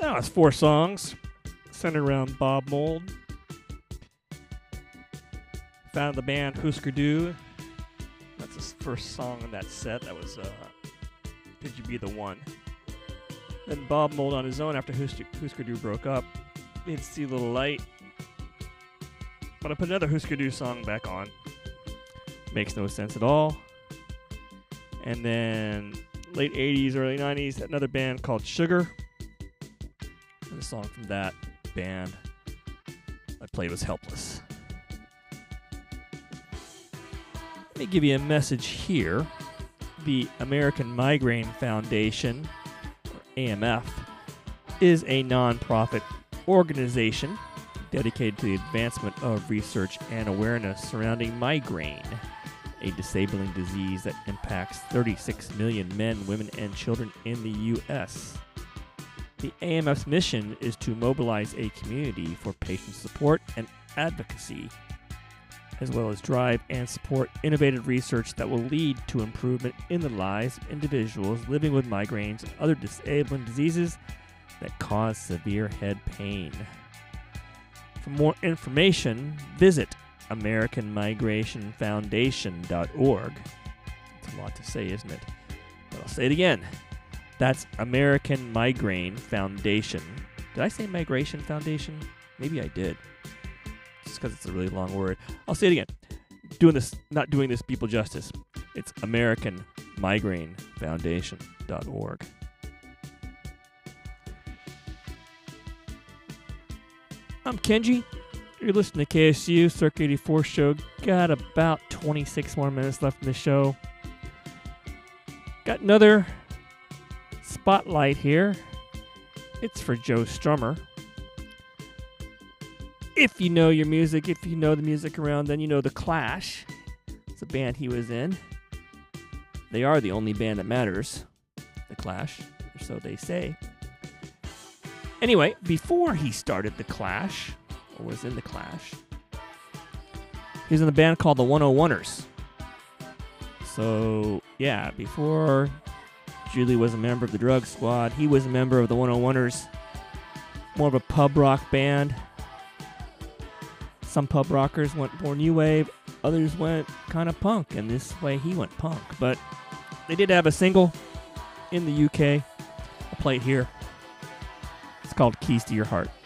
That was 4 songs centered around Bob Mould. Found the band Husker Du. That's his first song in that set. That was Could You Be the One? Then Bob Mould on his own after Husker Du broke up. Need See a Little Light. But I put another Husker Du song back on. Makes no sense at all. And then late 80s, early 90s, another band called Sugar. And the song from that band I played was Helpless. Let me give you a message here. The American Migraine Foundation, or AMF, is a non-profit organization dedicated to the advancement of research and awareness surrounding migraine, a disabling disease that impacts 36 million men, women, and children in the U.S. The AMF's mission is to mobilize a community for patient support and advocacy, as well as drive and support innovative research that will lead to improvement in the lives of individuals living with migraines and other disabling diseases that cause severe head pain. For more information, visit AmericanMigrationFoundation.org. It's a lot to say, isn't it? But I'll say it again. That's American Migraine Foundation. Did I say Migration Foundation? Maybe I did. Just because it's a really long word. I'll say it again. Not doing this people justice. It's AmericanMigraineFoundation.org. I'm Kenji. You're listening to KSU Circa 84 show. Got about 26 more minutes left in the show. Got another spotlight here. It's for Joe Strummer. If you know your music, if you know the music around, then you know The Clash. It's a band he was in. They are the only band that matters. The Clash, or so they say. Anyway, before he started The Clash, or was in The Clash, he was in a band called the 101ers. So, yeah, before Julie was a member of the Drug Squad, he was a member of the 101ers. More of a pub rock band. Some pub rockers went more new wave, others went kind of punk, and this way he went punk. But they did have a single in the UK. I'll play it here. It's called Keys to Your Heart.